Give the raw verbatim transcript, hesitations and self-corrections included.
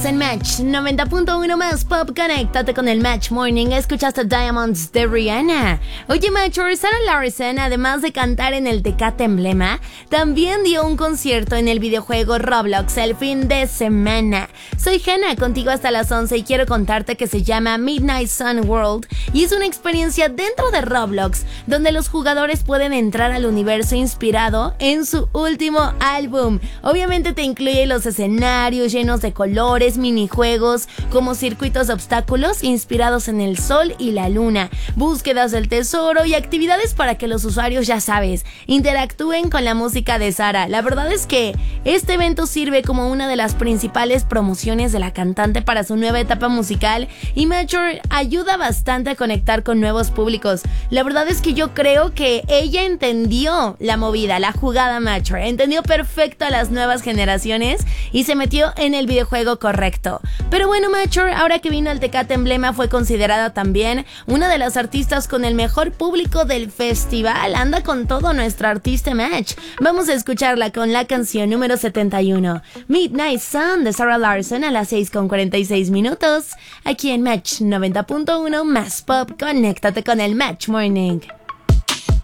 En Match noventa punto uno más Pop, conéctate con el Match Morning. Escuchaste Diamonds de Rihanna. Oye, Matcher, Sarah Larson, además de cantar en el Tecate Emblema, también dio un concierto en el videojuego Roblox el fin de semana. Soy Hannah, contigo hasta las once, y quiero contarte que se llama Midnight Sun World y es una experiencia dentro de Roblox donde los jugadores pueden entrar al universo inspirado en su último álbum. Obviamente te incluye los escenarios llenos de colores, minijuegos como circuitos de obstáculos inspirados en el sol y la luna, búsquedas del tesoro y actividades para que los usuarios, ya sabes, interactúen con la música de Sarah. La verdad es que este evento sirve como una de las principales promociones de la cantante para su nueva etapa musical y Major ayuda bastante a conectar con nuevos públicos. La verdad es que yo creo que ella entendió la movida, la jugada Major, entendió perfecto a las nuevas generaciones y se metió en el videojuego correcto. Pero bueno, Major, ahora que vino al Tecate Emblema, fue considerada también una de las artistas con el mejor público del festival. Anda con todo nuestra artista Match. Vamos a escucharla con la canción número setenta y uno, Midnight Sun de Sarah Larson, a las seis con cuarenta y seis minutos. Aquí en Match noventa punto uno más Pop, conéctate con el Match Morning.